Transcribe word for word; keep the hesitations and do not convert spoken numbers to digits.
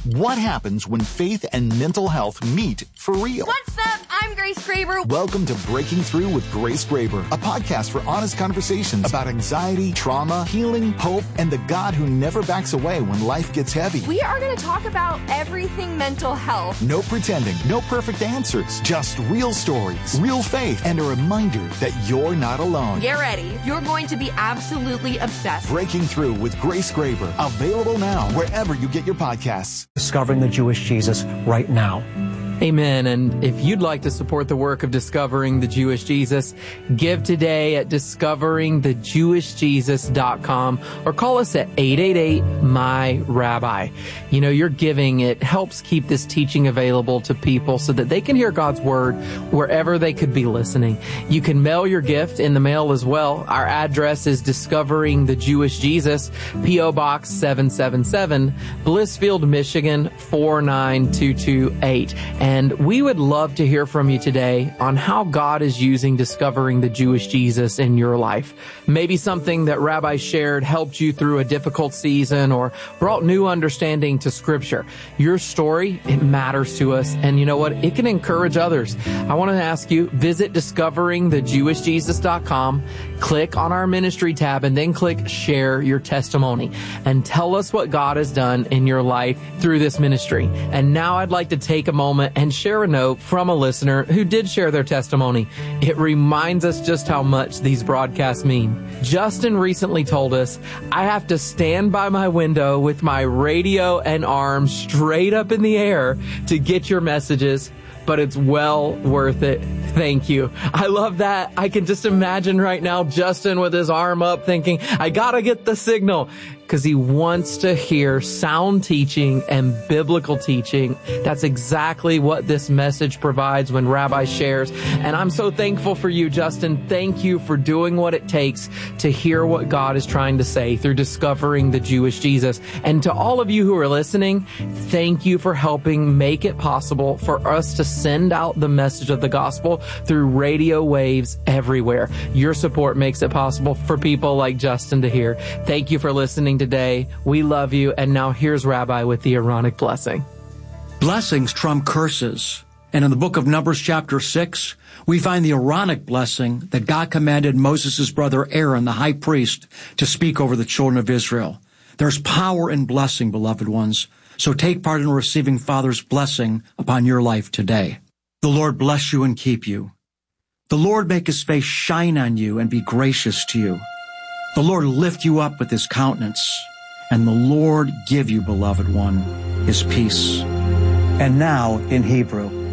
What happens when faith and mental health meet for real? What's up? I'm Grace Graber. Welcome to Breaking Through with Grace Graber, a podcast for honest conversations about anxiety, trauma, healing, hope, and the God who never backs away when life gets heavy. We are going to talk about everything mental health. No pretending, no perfect answers, just real stories, real faith, and a reminder that you're not alone. Get ready. You're going to be absolutely obsessed. Breaking Through with Grace Graber, available now wherever you get your podcasts. Discovering the Jewish Jesus right now. Amen. And if you'd like to support the work of Discovering the Jewish Jesus, give today at discovering the jewish jesus dot com or call us at eight eight eight, M Y, rabbi. You know, your giving, it helps keep this teaching available to people so that they can hear God's word wherever they could be listening. You can mail your gift in the mail as well. Our address is Discovering the Jewish Jesus, P O Box seven seven seven, Blissfield, Michigan four nine two two eight. And we would love to hear from you today on how God is using Discovering the Jewish Jesus in your life. Maybe something that Rabbi shared helped you through a difficult season or brought new understanding to Scripture. Your story, it matters to us. And you know what? It can encourage others. I want to ask you, visit discovering the jewish jesus dot com, click on our ministry tab, and then click share your testimony and tell us what God has done in your life through this ministry. And now I'd like to take a moment and share a note from a listener who did share their testimony. It reminds us just how much these broadcasts mean. Justin recently told us, I have to stand by my window with my radio and arms straight up in the air to get your messages, but it's well worth it. Thank you. I love that. I can just imagine right now Justin with his arm up thinking, I gotta get the signal, because he wants to hear sound teaching and biblical teaching. That's exactly what this message provides when Rabbi shares. And I'm so thankful for you, Justin. Thank you for doing what it takes to hear what God is trying to say through Discovering the Jewish Jesus. And to all of you who are listening, thank you for helping make it possible for us to send out the message of the gospel through radio waves everywhere. Your support makes it possible for people like Justin to hear. Thank you for listening today. We love you. And now here's Rabbi with the Aaronic blessing. Blessings trump curses. And in the book of Numbers chapter six, we find the Aaronic blessing that God commanded Moses' brother Aaron, the high priest, to speak over the children of Israel. There's power in blessing, beloved ones. So take part in receiving Father's blessing upon your life today. The Lord bless you and keep you. The Lord make his face shine on you and be gracious to you. The Lord lift you up with his countenance, and the Lord give you, beloved one, his peace. And now in Hebrew.